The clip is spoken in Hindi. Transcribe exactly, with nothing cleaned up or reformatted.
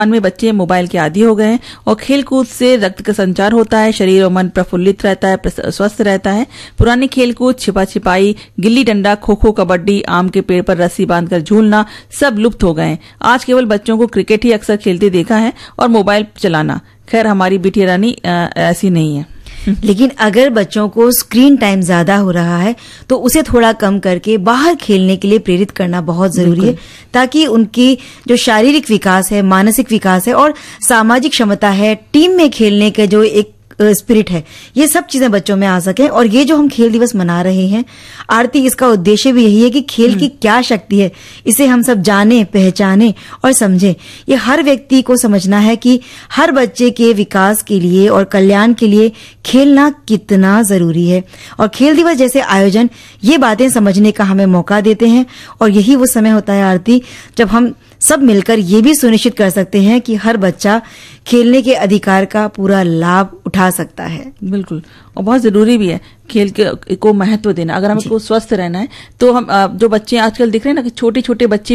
में बच्चे मोबाइल के आदी हो गए हैं और खेल कूद से रक्त का संचार होता है, शरीर और मन प्रफुल्लित रहता है, स्वस्थ रहता है। पुराने खेल कूद, छिपा छिपाई, गिल्ली डंडा, खो खो, कबड्डी, आम के पेड़ पर रस्सी बांधकर झूलना सब लुप्त हो गए हैं। आज केवल बच्चों को क्रिकेट ही अक्सर खेलते देखा है और मोबाइल चलाना। खैर, हमारी बिटिया रानी ऐसी नहीं है। लेकिन अगर बच्चों को स्क्रीन टाइम ज्यादा हो रहा है तो उसे थोड़ा कम करके बाहर खेलने के लिए प्रेरित करना बहुत जरूरी है, ताकि उनकी जो शारीरिक विकास है, मानसिक विकास है और सामाजिक क्षमता है, टीम में खेलने के जो एक स्पिरिट है, ये सब चीजें बच्चों में आ सके। और ये जो हम खेल दिवस मना रहे हैं आरती, इसका उद्देश्य भी यही है कि खेल की क्या शक्ति है इसे हम सब जाने, पहचाने और समझें। ये हर व्यक्ति को समझना है कि हर बच्चे के विकास के लिए और कल्याण के लिए खेलना कितना जरूरी है। और खेल दिवस जैसे आयोजन ये बातें समझने का हमें मौका देते हैं। और यही वो समय होता है आरती जब हम सब मिलकर ये भी सुनिश्चित कर सकते हैं कि हर बच्चा खेलने के अधिकार का पूरा लाभ उठा सकता है। बिल्कुल, और बहुत जरूरी भी है खेल के को महत्व देना। अगर हमें को स्वस्थ रहना है तो हम जो बच्चे आजकल दिख रहे हैं ना कि छोटे छोटे बच्चे